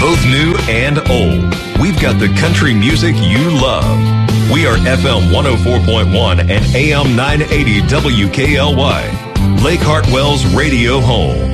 both new and old. We've got the country music you love. We are FM 104.1 and AM 980 WKLY, Lake Hartwell's radio home.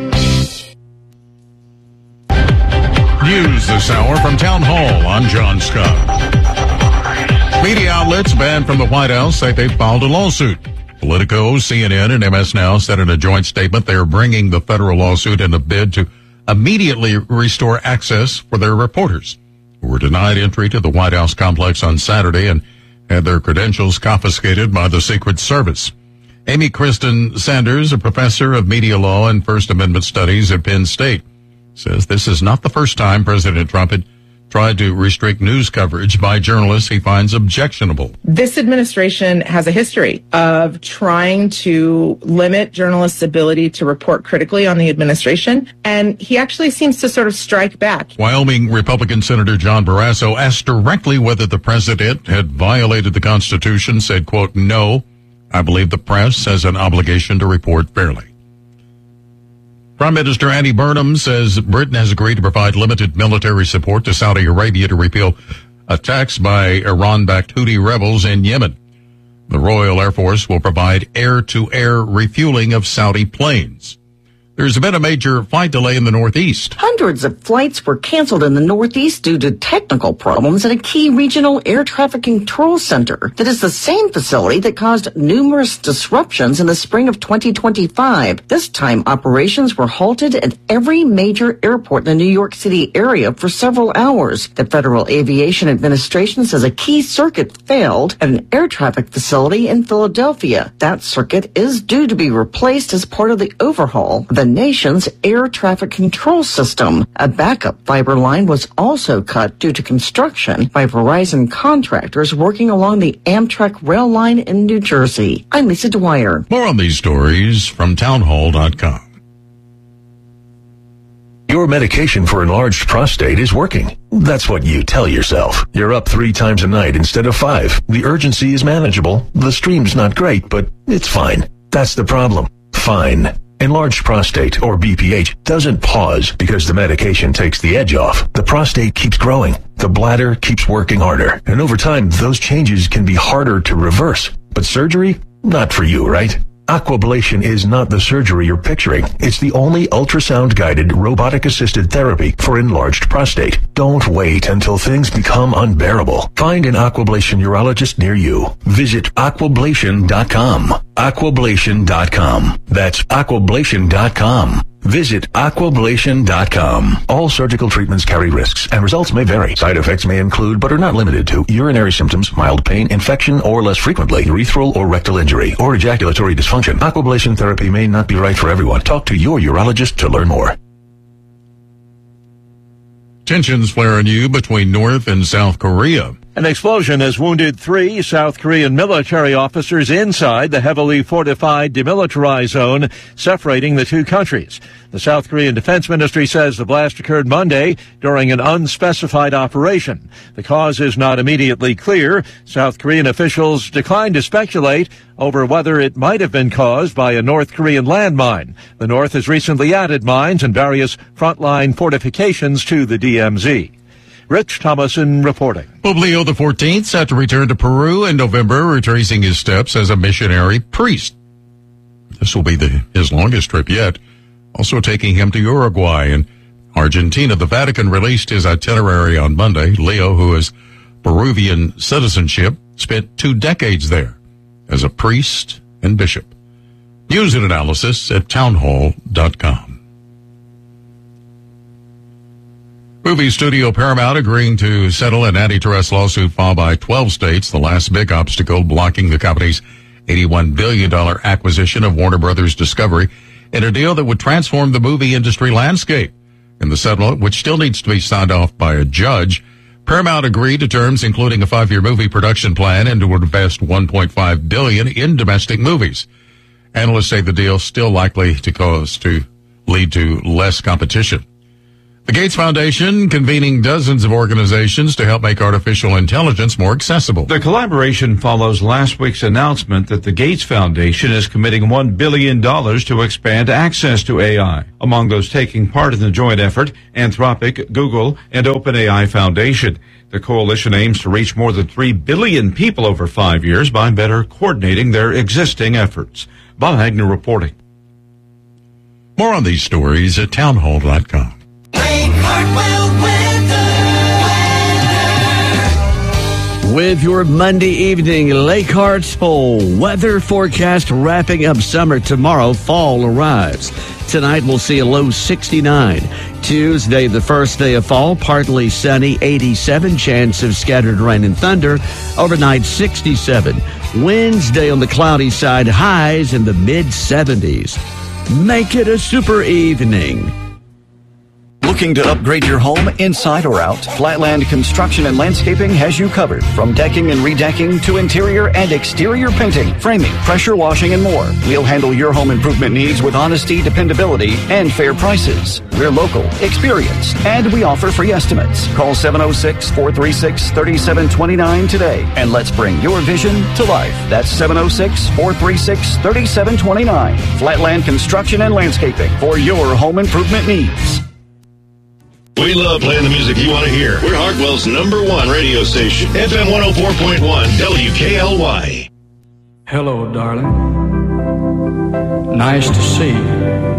News this hour from Town Hall. I'm John Scott. Media outlets banned from the White House say they filed a lawsuit. Politico, CNN, and MS Now said in a joint statement they are bringing the federal lawsuit in a bid to immediately restore access for their reporters who were denied entry to the White House complex on Saturday and had their credentials confiscated by the Secret Service. Amy Kristen Sanders, a professor of media law and First Amendment studies at Penn State, says this is not the first time President Trump had tried to restrict news coverage by journalists he finds objectionable. This administration has a history of trying to limit journalists' ability to report critically on the administration, and he actually seems to sort of strike back. Wyoming Republican Senator John Barrasso, asked directly whether the president had violated the Constitution, said, quote, "No, I believe the press has an obligation to report fairly." Prime Minister Andy Burnham says Britain has agreed to provide limited military support to Saudi Arabia to repel attacks by Iran-backed Houthi rebels in Yemen. The Royal Air Force will provide air-to-air refueling of Saudi planes. There's been a major flight delay in the Northeast. Hundreds of flights were canceled in the Northeast due to technical problems at a key regional air traffic control center that is the same facility that caused numerous disruptions in the spring of 2025. This time, operations were halted at every major airport in the New York City area for several hours. The Federal Aviation Administration says a key circuit failed at an air traffic facility in Philadelphia. That circuit is due to be replaced as part of the overhaul of the nation's air traffic control system. A backup fiber line was also cut due to construction by Verizon contractors working along the Amtrak rail line in New Jersey. I'm Lisa Dwyer. More on these stories from townhall.com. Your medication for enlarged prostate is working. That's what you tell yourself. You're up 3 times a night instead of 5. The urgency is manageable. The stream's not great, but it's fine. That's the problem. Fine. Enlarged prostate, or BPH, doesn't pause because the medication takes the edge off. The prostate keeps growing. The bladder keeps working harder. And over time, those changes can be harder to reverse. But surgery? Not for you, right? Aquablation is not the surgery you're picturing. It's the only ultrasound-guided, robotic-assisted therapy for enlarged prostate. Don't wait until things become unbearable. Find an Aquablation urologist near you. Visit aquablation.com. Aquablation.com. That's aquablation.com. Visit aquablation.com. All surgical treatments carry risks, and results may vary. Side effects may include, but are not limited to, urinary symptoms, mild pain, infection, or less frequently, urethral or rectal injury, or ejaculatory dysfunction. Aquablation therapy may not be right for everyone. Talk to your urologist to learn more. Tensions flare anew between North and South Korea. An explosion has wounded 3 South Korean military officers inside the heavily fortified demilitarized zone separating the two countries. The South Korean Defense Ministry says the blast occurred Monday during an unspecified operation. The cause is not immediately clear. South Korean officials declined to speculate over whether it might have been caused by a North Korean landmine. The North has recently added mines and various frontline fortifications to the DMZ. Rich Thomason reporting. Pope Leo XIV set to return to Peru in November, retracing his steps as a missionary priest. This will be his longest trip yet, also taking him to Uruguay and Argentina. The Vatican released his itinerary on Monday. Leo, who has Peruvian citizenship, spent 2 decades there as a priest and bishop. News and analysis at townhall.com. Movie studio Paramount agreeing to settle an antitrust lawsuit filed by 12 states, the last big obstacle blocking the company's $81 billion acquisition of Warner Brothers Discovery in a deal that would transform the movie industry landscape. In the settlement, which still needs to be signed off by a judge, Paramount agreed to terms including a 5-year movie production plan and to invest $1.5 billion in domestic movies. Analysts say the deal is still likely to lead to less competition. The Gates Foundation convening dozens of organizations to help make artificial intelligence more accessible. The collaboration follows last week's announcement that the Gates Foundation is committing $1 billion to expand access to AI. Among those taking part in the joint effort, Anthropic, Google, and OpenAI Foundation. The coalition aims to reach more than 3 billion people over 5 years by better coordinating their existing efforts. Bob Hagner reporting. More on these stories at townhall.com. With your Monday evening Lake Hart's weather forecast wrapping up summer tomorrow, fall arrives. Tonight we'll see a low 69. Tuesday, the first day of fall, partly sunny, 87, chance of scattered rain and thunder. Overnight, 67. Wednesday on the cloudy side, highs in the mid-70s. Make it a super evening. Looking to upgrade your home inside or out? Flatland Construction and Landscaping has you covered. From decking and redecking to interior and exterior painting, framing, pressure washing, and more. We'll handle your home improvement needs with honesty, dependability, and fair prices. We're local, experienced, and we offer free estimates. Call 706-436-3729 today, and let's bring your vision to life. That's 706-436-3729. Flatland Construction and Landscaping for your home improvement needs. We love playing the music you want to hear. We're Hartwell's #1 radio station, FM 104.1 WKLY. Hello, darling. Nice to see you.